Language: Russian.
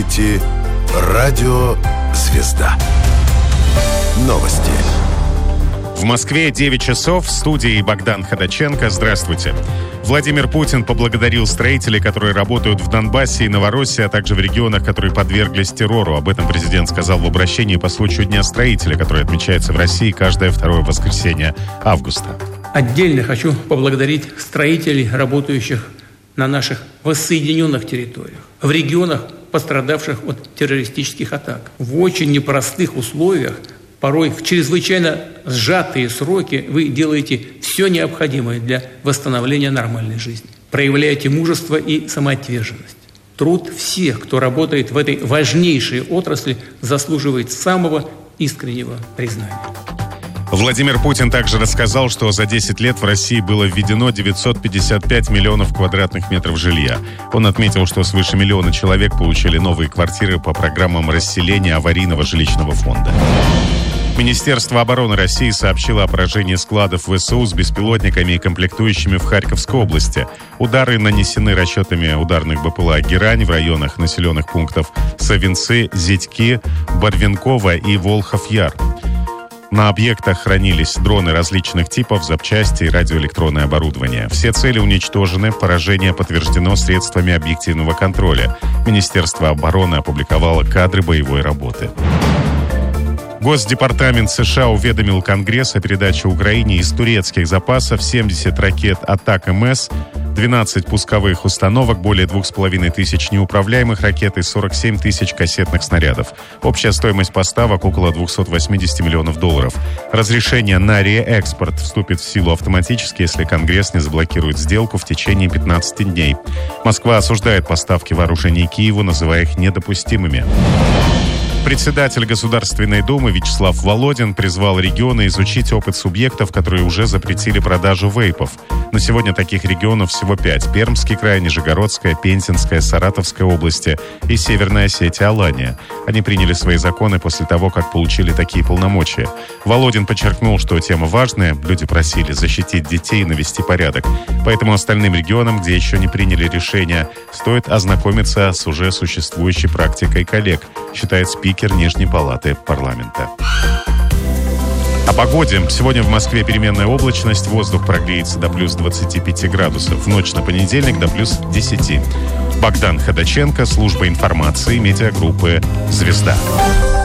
слушаете Радио «Звезда». Новости. В Москве 9 часов. В студии Богдан Ходаченко. Здравствуйте. Владимир Путин поблагодарил строителей, которые работают в Донбассе и Новороссии, а также в регионах, которые подверглись террору. Об этом президент сказал в обращении по случаю Дня строителя, который отмечается в России каждое второе воскресенье августа. Отдельно хочу поблагодарить строителей, работающих на наших воссоединенных территориях, в регионах, пострадавших от террористических атак. В очень непростых условиях, порой в чрезвычайно сжатые сроки, вы делаете все необходимое для восстановления нормальной жизни. Проявляете мужество и самоотверженность. Труд всех, кто работает в этой важнейшей отрасли, заслуживает самого искреннего признания. Владимир Путин также рассказал, что за 10 лет в России было введено 955 миллионов квадратных метров жилья. Он отметил, что свыше миллиона человек получили новые квартиры по программам расселения аварийного жилищного фонда. Министерство обороны России сообщило о поражении складов ВСУ с беспилотниками и комплектующими в Харьковской области. Удары нанесены расчетами ударных БПЛА «Герань» в районах населенных пунктов Савинцы, Зятьки, Барвинково и Волхов-Яр. На объектах хранились дроны различных типов, запчасти и радиоэлектронное оборудование. Все цели уничтожены, поражение подтверждено средствами объективного контроля. Министерство обороны опубликовало кадры боевой работы. Госдепартамент США уведомил Конгресс о передаче Украине из турецких запасов 70 ракет «Атак-МС», 12 пусковых установок, более 2500 неуправляемых ракет и 47 тысяч кассетных снарядов. Общая стоимость поставок около $280 миллионов. Разрешение на реэкспорт вступит в силу автоматически, если Конгресс не заблокирует сделку в течение 15 дней. Москва осуждает поставки вооружений Киеву, называя их недопустимыми. Председатель Государственной Думы Вячеслав Володин призвал регионы изучить опыт субъектов, которые уже запретили продажу вейпов. На сегодня таких регионов всего 5. Пермский край, Нижегородская, Пензенская, Саратовская области и Северная Осетия-Алания. Они приняли свои законы после того, как получили такие полномочия. Володин подчеркнул, что тема важная. Люди просили защитить детей и навести порядок. Поэтому остальным регионам, где еще не приняли решения, стоит ознакомиться с уже существующей практикой коллег, считает спикер Нижней палаты парламента. О погоде. Сегодня в Москве переменная облачность. Воздух прогреется до плюс 25 градусов. В ночь на понедельник до плюс 10. Богдан Ходаченко, служба информации, медиагруппы «Звезда».